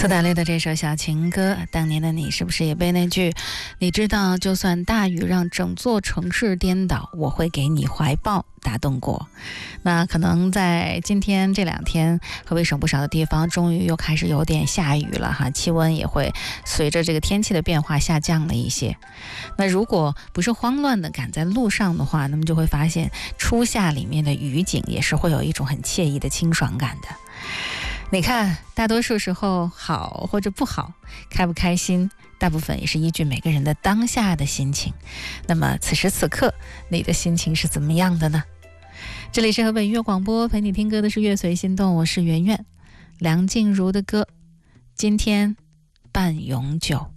苏打绿的这首小情歌，当年的你是不是也被那句你知道就算大雨让整座城市颠倒，我会给你怀抱打动过？那可能在今天这2天，河北省不少的地方终于又开始有点下雨了哈，气温也会随着这个天气的变化下降了一些。那如果不是慌乱的赶在路上的话，那么就会发现初夏里面的雨景也是会有一种很惬意的清爽感的。你看，大多数时候好或者不好，开不开心，大部分也是依据每个人的当下的心情。那么此时此刻，你的心情是怎么样的呢？这里是河北音乐广播，陪你听歌的是乐随心动，我是圆圆。梁静茹的歌，今天半永久。